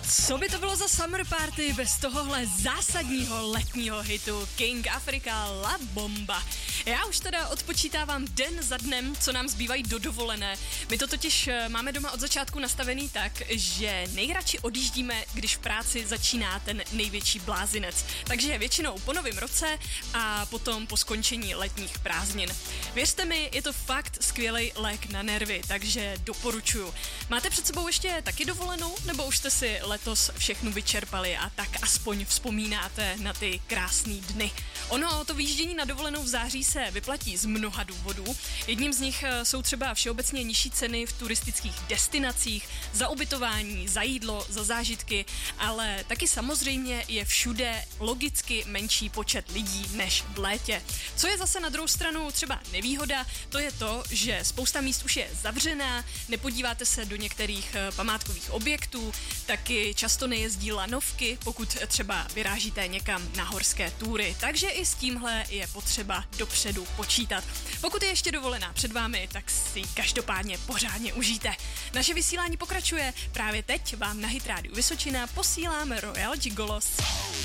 Co by to bylo za summer party bez tohohle zásadního letního hitu King Africa La Bomba? Já už teda odpočítávám den za dnem, co nám zbývají do dovolené. My to totiž máme doma od začátku nastavený tak, že nejradši odjíždíme, když v práci začíná ten největší blázinec. Takže většinou po novém roce a potom po skončení letních prázdnin. Věřte mi, je to fakt skvělý lék na nervy, takže doporučuju. Máte před sebou ještě taky dovolenou, nebo už jste si letos všechnu vyčerpali a tak aspoň vzpomínáte na ty krásný dny? Ono, to výjíždění na dovolenou v září se vyplatí z mnoha důvodů. Jedním z nich jsou třeba všeobecně nižší ceny v turistických destinacích, za ubytování, za jídlo, za zážitky, ale taky samozřejmě je všude logicky menší počet lidí než v létě. Co je zase na druhou stranu třeba nevýhoda, to je to, že spousta míst už je zavřená, nepodíváte se do některých památkových objektů, taky často nejezdí lanovky, pokud třeba vyrážíte někam na horské túry, takže i s tímhle je potřeba dopředu počítat. Pokud je ještě dovolená před vámi, tak si každopádně pořádně užijte. Naše vysílání pokračuje, právě teď vám na Hit Radio Vysočina posíláme Royal Gigolos.